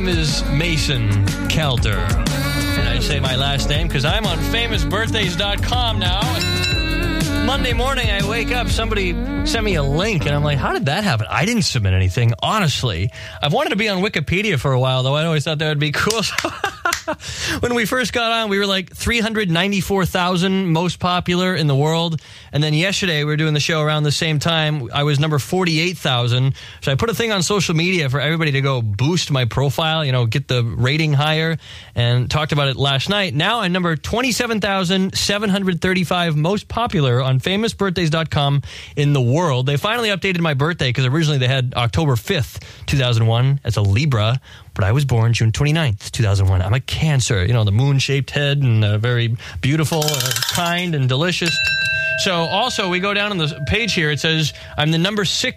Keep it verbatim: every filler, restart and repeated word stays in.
name is Mason Kelter. And I say my last name because I'm on famous birthdays dot com now. Monday morning, I wake up, somebody sent me a link, and I'm like, how did that happen? I didn't submit anything, honestly. I've wanted to be on Wikipedia for a while, though. I always thought that would be cool. When we first got on, we were like three hundred ninety-four thousand most popular in the world. And then yesterday, we were doing the show around the same time. I was number forty-eight thousand. So I put a thing on social media for everybody to go boost my profile, you know, get the rating higher, and talked about it last night. Now I'm number twenty-seven thousand seven hundred thirty-five most popular on famous birthdays dot com in the world. They finally updated my birthday because originally they had October fifth, two thousand one as a Libra. But I was born June twenty-ninth, two thousand one. I'm a Cancer, you know, the moon-shaped head and uh, very beautiful, uh, kind, and delicious. So also, we go down on the page here. It says, I'm the number six